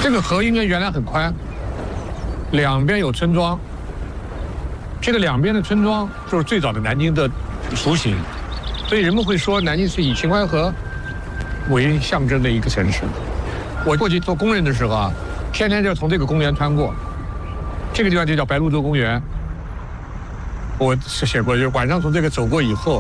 这个河应该原来很宽，两边有村庄。这个两边的村庄就是最早的南京的雏形，所以人们会说南京是以秦淮河为象征的一个城市。我过去做工人的时候啊，天天就从这个公园穿过，这个地方就叫白鹭洲公园。我是写过，就是晚上从这个走过以后，